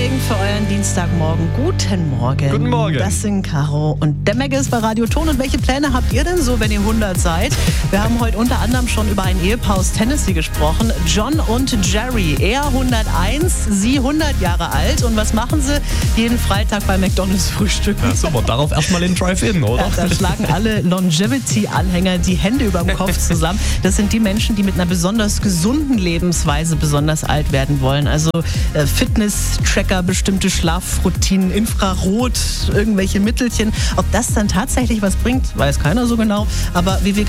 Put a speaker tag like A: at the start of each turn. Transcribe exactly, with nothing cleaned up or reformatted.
A: Aufregend für euren Dienstagmorgen. Guten Morgen.
B: Guten Morgen.
A: Das sind Caro und der Meg ist bei Radio Ton. Und welche Pläne habt ihr denn so, wenn ihr hundert seid? Wir haben heute unter anderem schon über ein Ehepaar aus Tennessee gesprochen. John und Jerry. Er hunderteins, sie hundert Jahre alt. Und was machen sie? Jeden Freitag bei McDonald's frühstücken.
B: Ja, super, darauf erstmal den Drive-In, oder?
A: Ja, da schlagen alle Longevity-Anhänger die Hände über dem Kopf zusammen. Das sind die Menschen, die mit einer besonders gesunden Lebensweise besonders alt werden wollen. Also äh, Fitness-Tracker, bestimmte Schlafroutinen, Infrarot, irgendwelche Mittelchen. Ob das dann tatsächlich was bringt, weiß keiner so genau. Aber wie wir